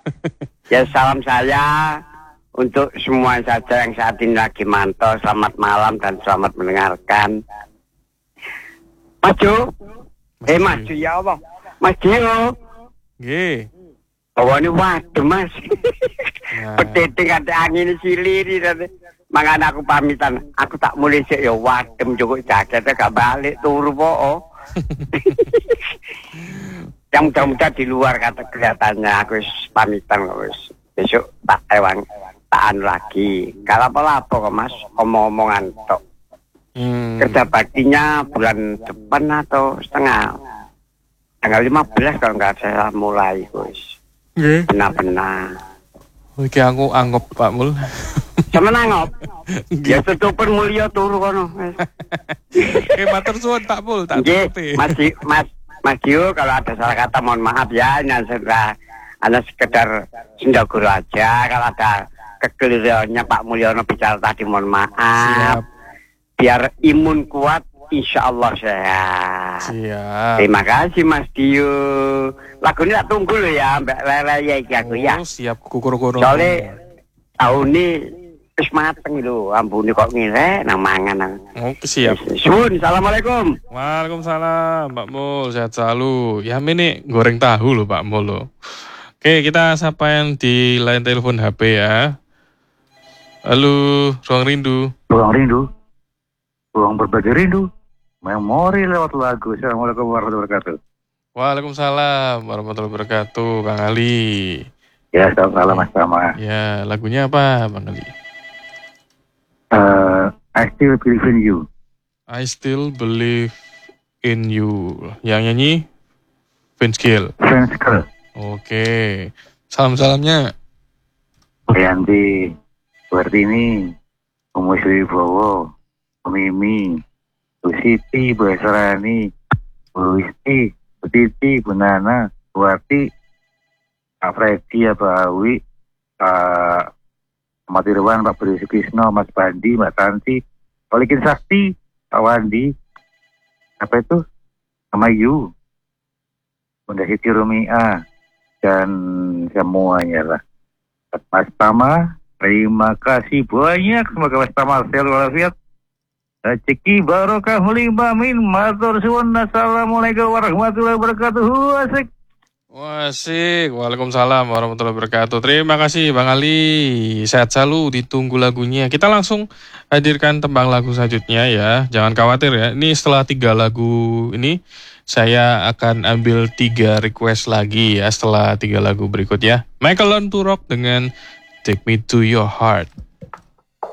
Ya salam saya untuk semua saja yang saat ini lagi mantau. Selamat malam dan selamat mendengarkan. Mas Jo. Mas Jo ya Allah. Mas Jo. Nggih. Ini waduh Mas. Peteting ada angin siliri tadi. Makanya aku pamitan. Aku tak mulai sih ya wadem cukup jaketnya gak balik turu po. Yang mudah-mudahan di luar kata kelihatannya aku pamitan wis. Besok tak taan lagi. Kalau apa-apa kok Mas, omong-omongan tok. Kerja baktinya bulan depan atau setengah. Tanggal 15 kalau nggak salah mulai wis. Benar-benar. Oke, aku anggap Pak Mul. Sama nangop. Ya tutupan mulia turu kono. Oke, matur suwun Pak Mul, tak tutupi. Mas Dio, kalau ada salah kata mohon maaf ya. Hanya sekedar sendaguru aja. Kalau ada kekeliruannya Pak Mulyono bicara tadi mohon maaf. Siap. Biar imun kuat, insya Allah sehat. Siap. Terima kasih Mas Dio. Lagunya tak tunggu loh ya, Mbak Lele ya iki aku ya. Siap kukur-kukur. Soalnya tahun ini wis mateng lho, ambune kok ngirek nang mangan. Oke, siap. Suwun, assalamualaikum. Waalaikumsalam, Pak Mul, sehat selalu. Ya ini goreng tahu loh Pak Mul loh. Oke, kita sapa yang di line telepon HP ya. Halo, Ruang Rindu. Ruang Rindu. Ruang berbagi rindu. Memori lewat lagu. Assalamualaikum warahmatullahi wabarakatuh. Waalaikumsalam warahmatullahi wabarakatuh, Bang Ali. Ya, selamat malam Mas Tama. Ya, lagunya apa, Bang Ali? I Still Believe in You. I Still Believe in You. Yang nyanyi Vince Gill. Vince Gill. Oke. Salam-salamnya. Yanti, Bertini, Umusri Bowo, Mimi, Bu Siti, Bu Esrani, Bu Wisti, Bu Titi, Bu Nana, Bu Wati, Pak Freddy, Pak Awi, Pak Ahmad Irwan, Pak Budi Sukisno, Mas Bandi, Mbak Tanti, Polikin Sakti, Pak Wandi, apa itu? Sama Yu, Bunda Siti Rumia, dan semuanya lah. Mas Tama, terima kasih banyak. Semoga Mas Tama sehat walafiat. Rezeki barokah limbah min matur suwun. Assalamualaikum warahmatullahi wabarakatuh. Asik. Asik. Waalaikumsalam warahmatullahi wabarakatuh. Terima kasih Bang Ali. Sehat selalu, ditunggu lagunya. Kita langsung hadirkan tembang lagu selanjutnya ya. Jangan khawatir ya. Ini setelah 3 lagu ini saya akan ambil 3 request lagi ya setelah 3 lagu berikutnya. Michael Learn to Rock dengan Take Me to Your Heart.